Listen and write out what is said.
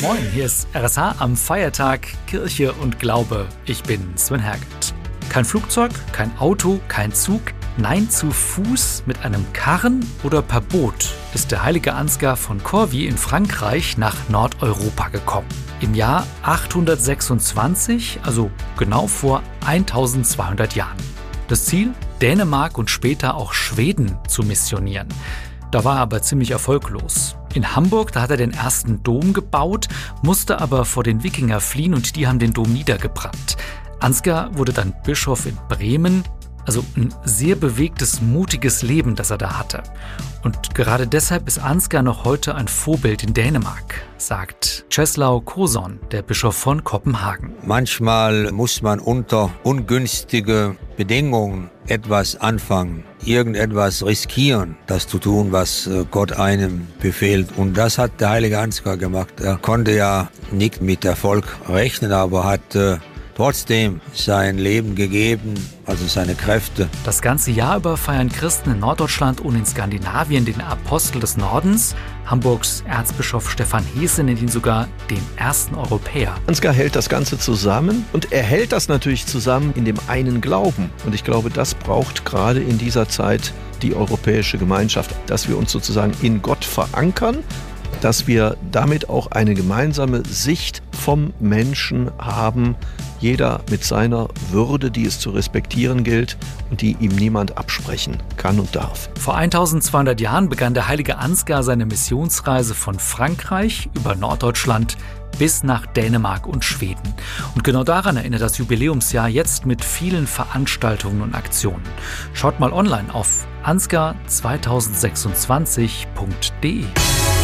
Moin, hier ist RSH am Feiertag Kirche und Glaube. Ich bin Sven Herget. Kein Flugzeug, kein Auto, kein Zug. Nein, zu Fuß, mit einem Karren oder per Boot ist der heilige Ansgar von Corbie in Frankreich nach Nordeuropa gekommen. Im Jahr 826, also genau vor 1200 Jahren. Das Ziel? Dänemark und später auch Schweden zu missionieren. Da war er aber ziemlich erfolglos. In Hamburg, da hat er den ersten Dom gebaut, musste aber vor den Wikinger fliehen und die haben den Dom niedergebrannt. Ansgar wurde dann Bischof in Bremen. Also ein sehr bewegtes, mutiges Leben, das er da hatte. Und gerade deshalb ist Ansgar noch heute ein Vorbild in Dänemark, sagt Czesław Kozon, der Bischof von Kopenhagen. Manchmal muss man unter ungünstige Bedingungen etwas anfangen, irgendetwas riskieren, das zu tun, was Gott einem befehlt. Und das hat der heilige Ansgar gemacht. Er konnte ja nicht mit Erfolg rechnen, aber hat trotzdem sein Leben gegeben, also seine Kräfte. Das ganze Jahr über feiern Christen in Norddeutschland und in Skandinavien den Apostel des Nordens. Hamburgs Erzbischof Stefan Heese nennt ihn sogar den ersten Europäer. Ansgar hält das Ganze zusammen und er hält das natürlich zusammen in dem einen Glauben. Und ich glaube, das braucht gerade in dieser Zeit die europäische Gemeinschaft, dass wir uns sozusagen in Gott verankern, dass wir damit auch eine gemeinsame Sicht vom Menschen haben, jeder mit seiner Würde, die es zu respektieren gilt und die ihm niemand absprechen kann und darf. Vor 1200 Jahren begann der heilige Ansgar seine Missionsreise von Frankreich über Norddeutschland bis nach Dänemark und Schweden. Und genau daran erinnert das Jubiläumsjahr jetzt mit vielen Veranstaltungen und Aktionen. Schaut mal online auf ansgar2026.de.